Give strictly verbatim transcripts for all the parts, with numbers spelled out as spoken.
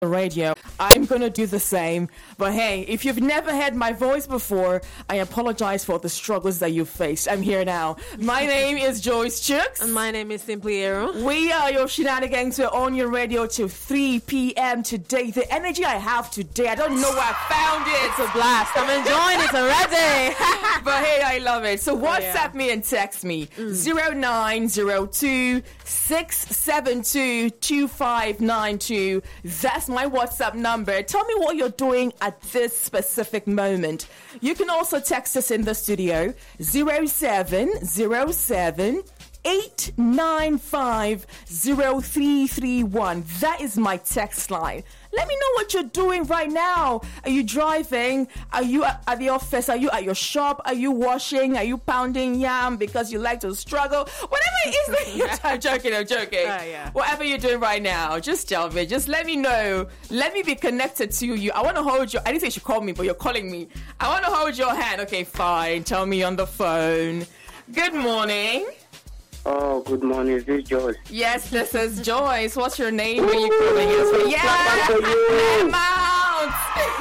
radio. I'm going to do the same. But hey, if you've never heard my voice before, I apologize for the struggles that you've faced. I'm here now. My name is Joyce Chooks. And my name is Simply Aaron. We are your shenanigans. We're on your radio till three p.m. today. The energy I have today, I don't know where I found it. It's a blast. I'm enjoying it already. But hey, I love it. So WhatsApp yeah. me and text me. zero nine zero two six seven two two five nine two. That's my WhatsApp number. Tell me what you're doing at this specific moment. You can also text us in the studio. zero seven zero seven eight nine five zero three three one. That is my text line. Let me know what you're doing right now. Are you driving? Are you at the office? Are you at your shop? Are you washing? Are you pounding yam because you like to struggle? Whatever it is that you're I'm joking, I'm joking. Uh, yeah. Whatever you're doing right now, just tell me. Just let me know. Let me be connected to you. I want to hold your... I didn't say you should call me, but you're calling me. I want to hold your hand. Okay, fine. Tell me on the phone. Good morning. Oh, good morning. Is this Joyce? Yes, this is Joyce. What's your name? Where are you calling us from? Yeah, Mount.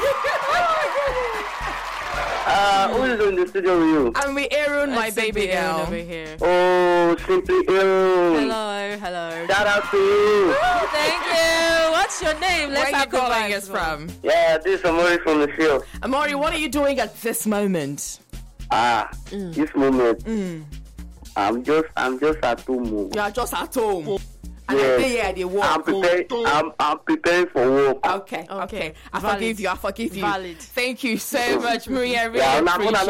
uh, who is in the studio with you? I'm with Aaron, my baby girl. Over here. Oh, Simply Aaron. Hello, hello. Shout out to you. Thank you. What's your name? Where Let's are you have the calling vibes us going. from? Yeah, this is Amori from the field. Amori, what are you doing at this moment? Ah, Mm. this moment, Mm. I'm just, I'm just at home. You are just at home. And Yes. I say, yeah, they work. I'm preparing, I'm, I'm preparing for work. Okay, okay. Okay. I Valid. forgive you. I forgive you. Valid. Thank you so much, Maria. I really Yeah, I'm not appreciate gonna